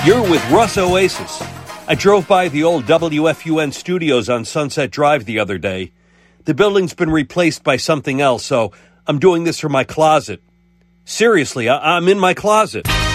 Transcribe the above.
You're with Russ Oasis. I drove by the old WFUN studios on Sunset Drive the other day. The building's been replaced by something else, so I'm doing this from my closet. Seriously, I'm in my closet.